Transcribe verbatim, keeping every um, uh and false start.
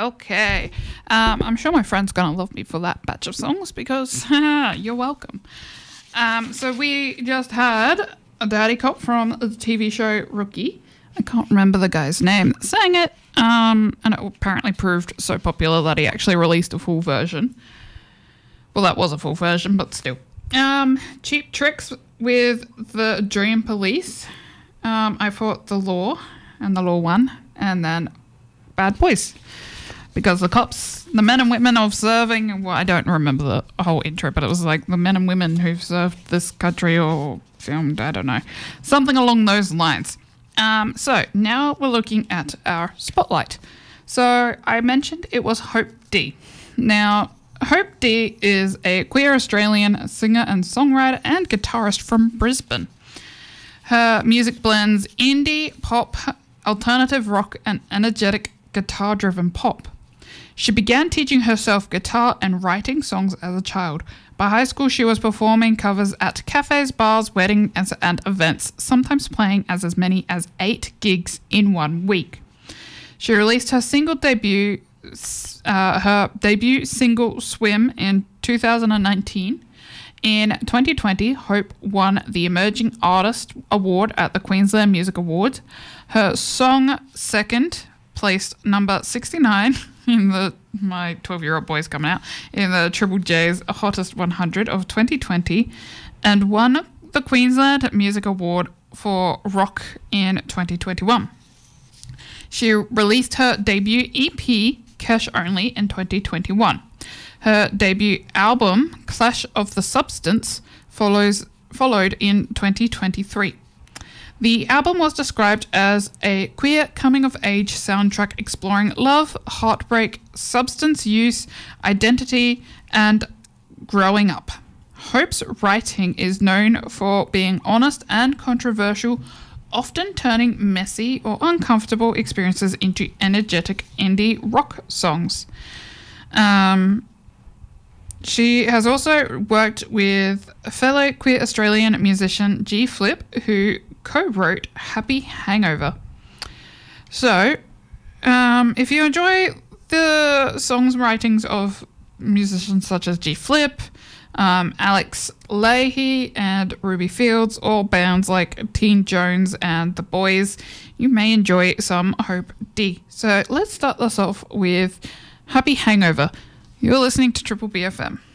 Okay. Um, I'm sure my friend's going to love me for that batch of songs because you're welcome. Um, so we just had a daddy cop from the T V show Rookie. I can't remember the guy's name that sang it. Um, and it apparently proved so popular that he actually released a full version. Well, that was a full version, but still. Um, Cheap Tricks with the Dream Police. Um, I fought the law, and the law won. And then Bad Boys. Because the cops, the men and women of serving, well, I don't remember the whole intro, but it was like the men and women who've served this country or filmed, I don't know, something along those lines. Um, so now we're looking at our spotlight. So I mentioned it was Hope D. Now, Hope D is a queer Australian singer and songwriter and guitarist from Brisbane. Her music blends indie, pop, alternative rock, and energetic guitar-driven pop. She began teaching herself guitar and writing songs as a child. By high school, she was performing covers at cafes, bars, weddings, and events, sometimes playing as as many as eight gigs in one week. She released her single debut, uh, her debut single "Swim" in two thousand nineteen. In twenty twenty, Hope won the Emerging Artist Award at the Queensland Music Awards. Her song "Second" placed number sixty-nine in the my twelve-year-old boy's coming out in the Triple J's Hottest one hundred of twenty twenty, and won the Queensland Music Award for Rock in twenty twenty-one. She released her debut E P Cash Only in twenty twenty-one. Her debut album Clash of the Substance follows followed in twenty twenty-three. The album was described as a queer coming-of-age soundtrack exploring love, heartbreak, substance use, identity, and growing up. Hope's writing is known for being honest and controversial, often turning messy or uncomfortable experiences into energetic indie rock songs. Um, she has also worked with fellow queer Australian musician G Flip, who co-wrote Happy Hangover. So, um, if you enjoy the songs and writings of musicians such as G Flip, um, Alex Leahy, and Ruby Fields, or bands like Teen Jones and The Boys, you may enjoy some Hope D. So let's start this off with Happy Hangover. You're listening to Triple B F M.